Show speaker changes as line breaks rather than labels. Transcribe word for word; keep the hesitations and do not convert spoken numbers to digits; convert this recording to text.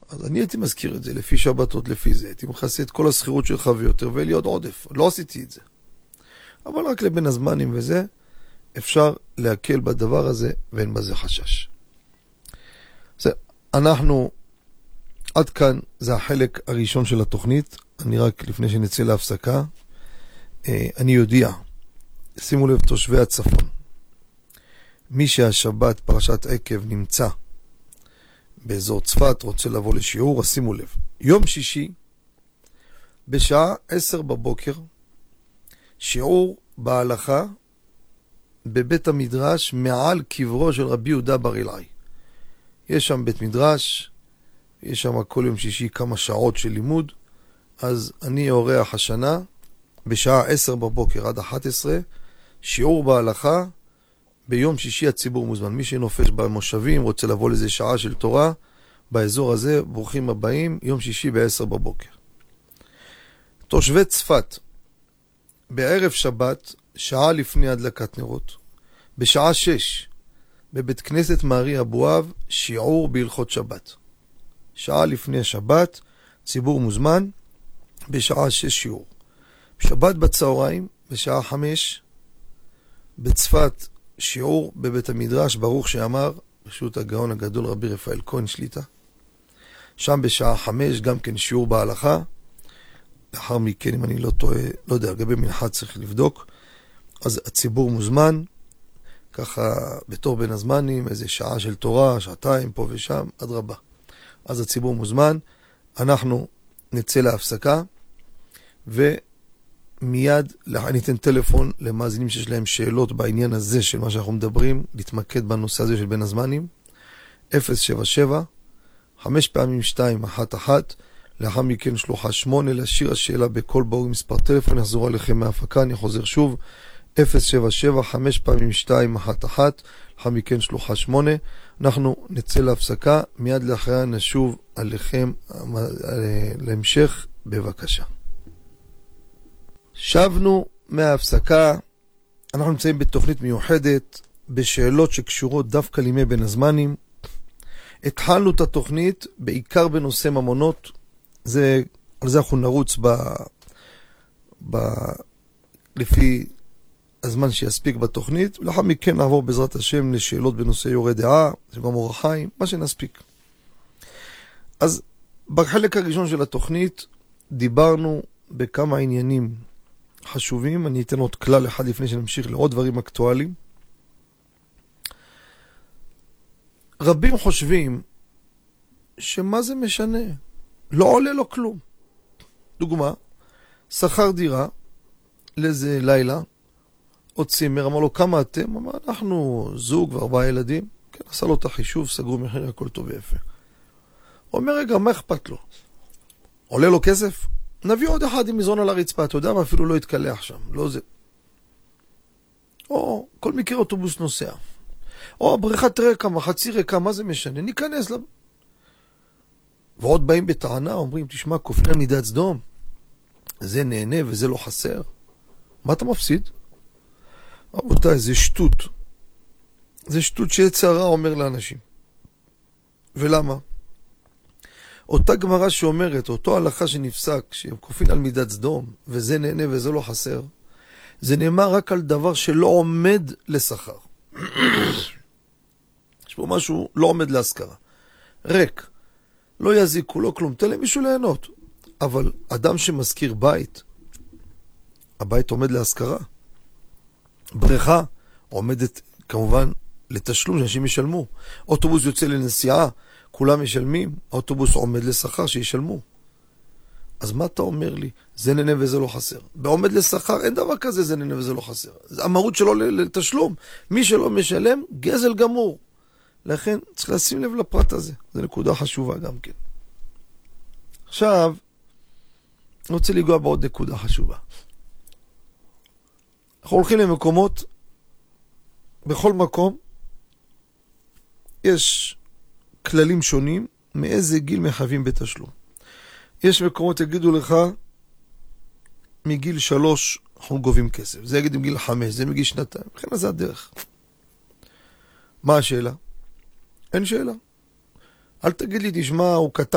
אז אני הייתי מזכיר את זה, לפי שבתות, לפי זה. הייתי מכסה את כל הסחירות שלך ויותר, ואלי עוד עודף. לא עשיתי את זה. אבל רק לבין הזמנים וזה, אפשר להקל בדבר הזה, ואין בזה חשש. זה, אנחנו, עד כאן, זה החלק הראשון של התוכנית. אני רק, לפני שנצא להפסקה, אני יודיע, שימו לב תושבי הצפון, מי שהשבת פרשת עקב נמצא באזור צפת, רוצה לבוא לשיעור, אז שימו לב. יום שישי, בשעה עשר בבוקר, שיעור בהלכה בבית המדרש מעל קברו של רבי יהודה בר אילעאי. יש שם בית מדרש, יש שם כל יום שישי כמה שעות של לימוד, אז אני אורח השנה בשעה עשר בבוקר עד אחת עשרה, שיעור בהלכה, ביום שישי הציבור מוזמן. מי שנופש במושבים, רוצה לבוא לזה שעה של תורה, באזור הזה, ברוכים הבאים, יום שישי ב-עשר בבוקר. תושבי צפת, בערב שבת, שעה לפני הדלקת נרות, בשעה שש, בבית כנסת מארי אבואב, שיעור בהלכות שבת. שעה לפני השבת, ציבור מוזמן, בשעה שש שיעור. בשבת בצהריים, בשעה חמש, בצפת, שיעור בבית המדרש, ברוך שאמר, פשוט הגאון הגדול רבי רפאל כהן שליטה. שם בשעה חמש, גם כן שיעור בהלכה. לאחר מכן, אם אני לא טועה, לא יודע, לגבי מנחה צריך לבדוק. אז הציבור מוזמן, ככה בתור בין הזמנים, איזה שעה של תורה, שעתיים פה ושם, עד רבה. אז הציבור מוזמן, אנחנו נצא להפסקה, ומיד אני אתן טלפון למאזינים שיש להם שאלות בעניין הזה של מה שאנחנו מדברים, להתמקד בנושא הזה של בין הזמנים, אפס שבע שבע, חמש פעמים שתיים, אחת אחת, לאחר מכן שלוחה שמונה, להשאיר השאלה בכל ברור מספר טלפון, יחזור עליכם מההפקה, אני חוזר שוב, אפס שבע שבע, חמש פעמים שתיים, אחת אחת, לאחר מכן שלוחה שמונה, אנחנו נצא להפסקה, מיד לאחריה נשוב עליכם להמשך, בבקשה. שבנו מההפסקה, אנחנו נמצאים בתוכנית מיוחדת, בשאלות שקשורות דווקא לימי בין הזמנים. התחלנו את התוכנית בעיקר בנושא ממונות, זה, על זה אנחנו נרוץ ב, ב, לפי הזמן שיספיק בתוכנית, ולאחר מכן נעבור בעזרת השם לשאלות בנושא יורה דעה, זה גם אורח חיים, מה שנספיק. אז בחלק הראשון של התוכנית דיברנו בכמה עניינים חשובים, אני אתן עוד כלל אחד לפני שנמשיך לעוד דברים אקטואליים. רבים חושבים שמה זה משנה? לא עולה לו כלום. דוגמה, שכר דירה לאיזה לילה, או צימר, אמר לו כמה אתם? אמר, אנחנו זוג וארבעה ילדים. כן, עשה לו את החישוב, סגרו מחיר, הכל טוב ויפה. הוא אומר, רגע, מה אכפת לו? עולה לו כסף? נביא עוד אחד עם מזרון על הרצפה, אתה יודע מה? אפילו לא יתקלח שם, לא זה. או כל מקרה אוטובוס נוסע. או הבריכת רקע, מחצי רקע, מה זה משנה? ניכנס לה. ועוד באים בטענה, אומרים, תשמע, כופני מידת סדום. זה נהנה וזה לא חסר. מה אתה מפסיד? רבותיי, זה שטות. זה שטות שיצרה אומר לאנשים. ולמה? אותה גמרא שאומרת, אותו הלכה שנפסק, שהם כופין על מידת סדום, וזה נהנה וזה לא חסר, זה נאמר רק על דבר שלא עומד לשכר. יש פה משהו לא עומד להשכרה. ריק. לא יזיקו, לא כלום. תן להם מישהו ליהנות. אבל אדם שמזכיר בית, הבית עומד להשכרה. בריכה עומדת כמובן לתשלום שאנשים ישלמו. אוטובוס יוצא לנסיעה, כולם ישלמים, האוטובוס עומד לשכר שישלמו. אז מה אתה אומר לי? זה נהנה וזה לא חסר. בעומד לשכר אין דבר כזה, זה נהנה וזה לא חסר. זה המהות שלו לתשלום. מי שלא משלם, גזל גמור. לכן צריך לשים לב לפרט הזה. זו נקודה חשובה גם כן. עכשיו, אני רוצה לגוע בעוד נקודה חשובה. אנחנו הולכים למקומות, בכל מקום, יש כללים שונים, מאיזה גיל מחייבים בתשלום. יש מקומות יגידו לך, מגיל שלוש אנחנו גובים כסף. זה יגיד מגיל חמש, זה מגיל שנתיים. לכן זה הדרך. מה השאלה? אין שאלה. אל תגיד לי, תשמע, הוא קטן